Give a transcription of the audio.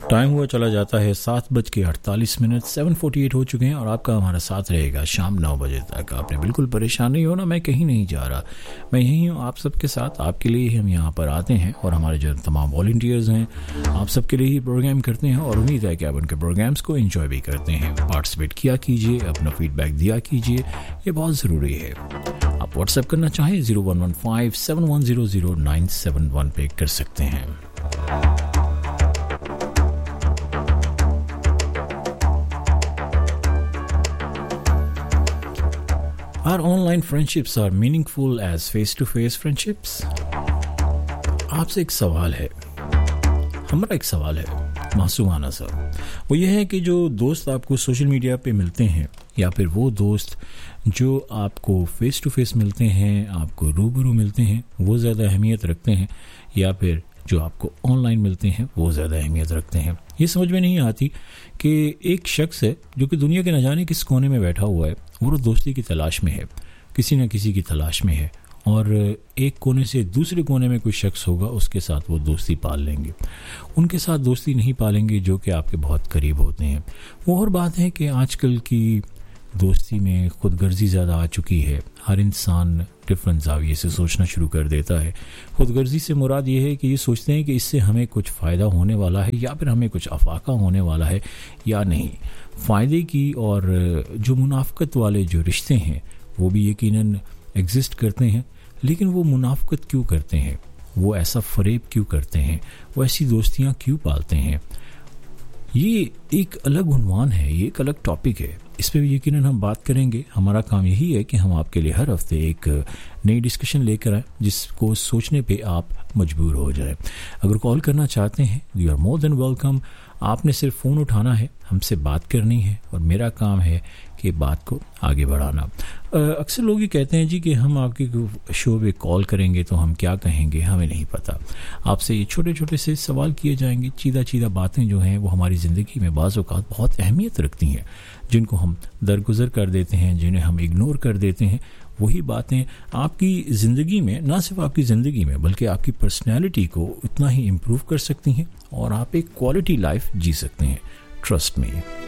Time हुआ चला जाता है 7:48, 7:48 हो चुके हैं और आपका हमारा साथ रहेगा शाम 9 बजे तक। आपने बिल्कुल परेशान नहीं होना, मैं कहीं नहीं जा रहा, मैं यहीं हूँ आप सबके साथ। आपके लिए ही हम यहाँ पर आते हैं और हमारे जो तमाम वॉलंटियर्स हैं आप सबके लिए ही प्रोग्राम करते हैं और उम्मीद है कि आप उनके प्रोग्राम्स को एंजॉय भी करते हैं। पार्टिसिपेट किया कीजिए, अपना फीडबैक दिया कीजिए, ये बहुत ज़रूरी है। आप व्हाट्सएप करना चाहें 011571000971 पे कर सकते हैं। Are online friendships are meaningful as face-to-face friendships? आपसे एक सवाल है, हमारा एक सवाल है मासूमाना सा। वो ये है कि जो दोस्त आपको सोशल मीडिया पे मिलते हैं या फिर वो दोस्त जो आपको फेस टू फेस मिलते हैं, आपको रूबरू मिलते हैं, वो ज़्यादा अहमियत रखते हैं या फिर जो आपको ऑनलाइन मिलते हैं वो ज़्यादा अहमियत रखते हैं। ये समझ में नहीं आती कि एक शख्स है जो कि दुनिया के न जाने किस कोने में बैठा हुआ है, वो दोस्ती की तलाश में है, किसी न किसी की तलाश में है और एक कोने से दूसरे कोने में कोई शख्स होगा, उसके साथ वो दोस्ती पाल लेंगे। उनके साथ दोस्ती नहीं पालेंगे जो कि आपके बहुत करीब होते हैं। वो और बात है कि आजकल की दोस्ती में खुदगर्जी ज़्यादा आ चुकी है। हर इंसान डिफरेंट ज़ाविये से सोचना शुरू कर देता है। खुदगर्जी से मुराद ये है कि ये सोचते हैं कि इससे हमें कुछ फ़ायदा होने वाला है या फिर हमें कुछ अफाका होने वाला है या नहीं। फ़ायदे की और जो मुनाफ़कत वाले जो रिश्ते हैं वो भी यकीनन एग्जिस्ट करते हैं, लेकिन वो मुनाफ़कत क्यों करते हैं, वो ऐसा फ़रेब क्यों करते हैं, वो ऐसी दोस्तियाँ क्यों पालते हैं, ये एक अलग उन्वान है, ये एक अलग टॉपिक है। इस पे भी यकीनन हम बात करेंगे। हमारा काम यही है कि हम आपके लिए हर हफ्ते एक नई डिस्कशन लेकर आए जिसको सोचने पे आप मजबूर हो जाए। अगर कॉल करना चाहते हैं you are more than welcome. आपने सिर्फ फ़ोन उठाना है, हमसे बात करनी है और मेरा काम है कि बात को आगे बढ़ाना। अक्सर लोग ये कहते हैं जी कि हम आपके शो पे कॉल करेंगे तो हम क्या कहेंगे, हमें नहीं पता। आपसे ये छोटे छोटे से सवाल किए जाएंगे, चीदा चीदा बातें जो हैं वो हमारी ज़िंदगी में बाज़ औक़ात बहुत अहमियत रखती हैं, जिनको हम दरगुजर कर देते हैं, जिन्हें हम इग्नोर कर देते हैं। वही बातें आपकी ज़िंदगी में, ना सिर्फ आपकी ज़िंदगी में बल्कि आपकी पर्सनैलिटी को उतना ही इम्प्रूव कर सकती हैं और आप एक क्वालिटी लाइफ जी सकते हैं। Trust me.